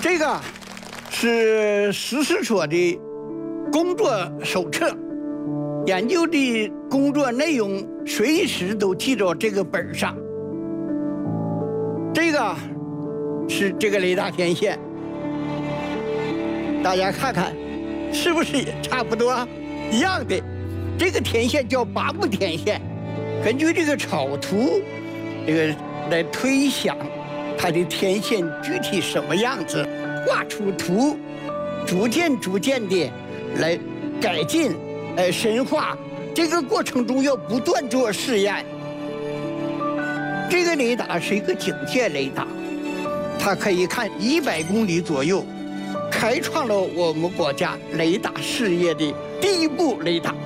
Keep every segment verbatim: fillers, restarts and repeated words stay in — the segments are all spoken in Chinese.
这个是实施所的工作手册，研究的工作内容随时都记到这个本上。这个是这个雷达天线，大家看看是不是也差不多一样的？这个天线叫八步天线，根据这个草图，这个来推想它的天线具体什么样子，画出图，逐渐逐渐的来改进，呃，深化。这个过程中要不断做试验。这个雷达是一个警戒雷达，它可以看一百公里左右，开创了我们国家雷达事业的第一部雷达。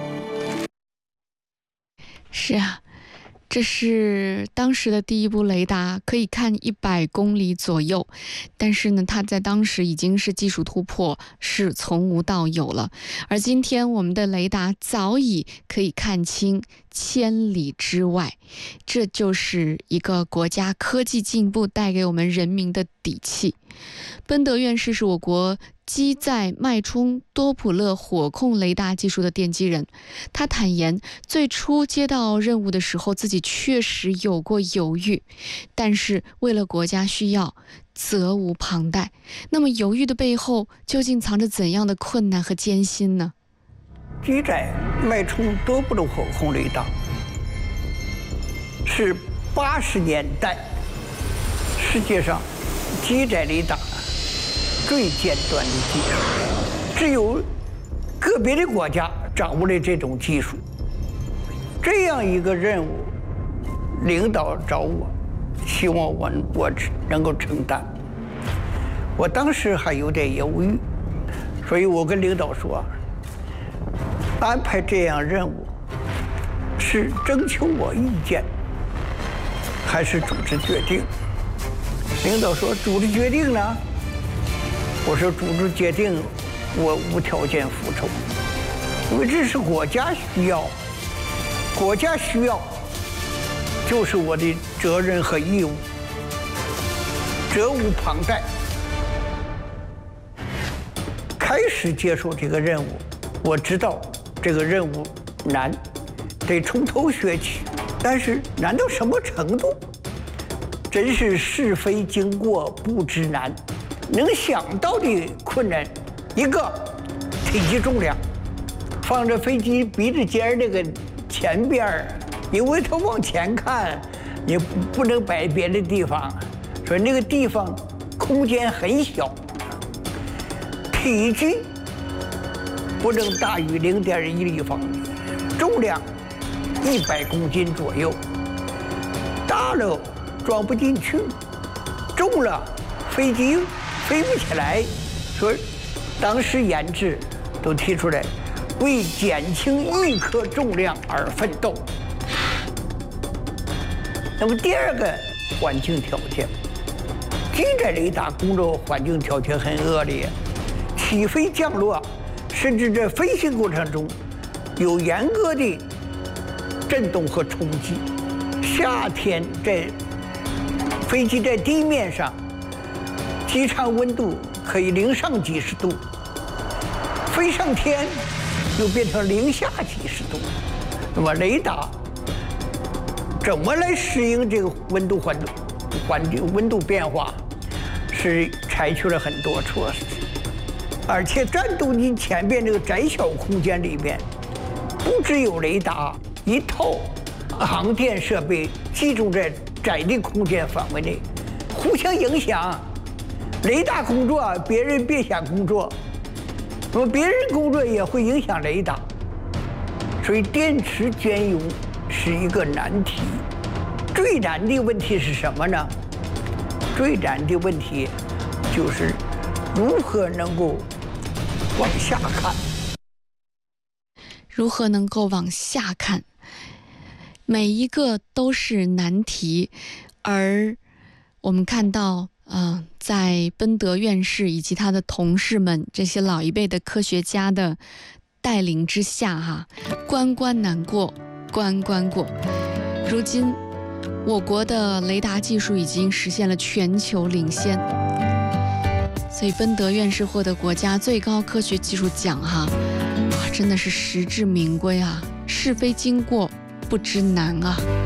是啊，这是当时的第一部雷达，可以看一百公里左右。但是呢，它在当时已经是技术突破，是从无到有了。而今天我们的雷达早已可以看清千里之外，这就是一个国家科技进步带给我们人民的底气。奔德院士是我国机载脉冲多普勒火控雷达技术的奠基人，他坦言，最初接到任务的时候，自己确实有过犹豫，但是为了国家需要，责无旁贷。那么犹豫的背后，究竟藏着怎样的困难和艰辛呢？ 机载脉冲多普勒火控雷达是八十年代世界上机载雷达最尖端的技术，只有个别的国家掌握了这种技术。这样一个任务，领导找我，希望我我能够承担。我当时还有点犹豫，所以我跟领导说，安排这样任务是征求我意见，还是组织决定？领导说组织决定呢？我说组织决定，我无条件服从，因为这是国家需要，国家需要就是我的责任和义务，责无旁贷。开始接受这个任务，我知道这个任务难，得从头学起，但是难到什么程度？真是是非经过不知难。能想到的困难，一个体积重量，放着飞机鼻子尖那个前边，因为它往前看，也不能摆别的地方，所以那个地方空间很小。体积不能大于零点一立方米，重量一百公斤左右，大了装不进去，重了飞机飞不起来，所以当时研制都提出来，为减轻一颗重量而奋斗。那么第二个环境条件，机载雷达工作环境条件很恶劣，起飞降落，甚至在飞行过程中有严格的震动和冲击。夏天在飞机在地面上，机舱温度可以零上几十度，飞上天又变成零下几十度。那么雷达怎么来适应这个温度环环境温度变化，是采取了很多措施。而且战斗机前边这个窄小空间里边，不只有雷达一套航电设备集中在窄的空间范围内，互相影响。雷达工作，别人别想工作，那么别人工作也会影响雷达，所以电池兼用是一个难题。最难的问题是什么呢？最难的问题就是如何能够往下看。 如何能够往下看？每一个都是难题，而我们看到嗯、呃，在奔德院士以及他的同事们这些老一辈的科学家的带领之下哈，关关难过关关过。如今我国的雷达技术已经实现了全球领先， 所以芬德院士获得国家最高科学技术奖哈，哇，真的是实至名归啊！是非经过不知难啊。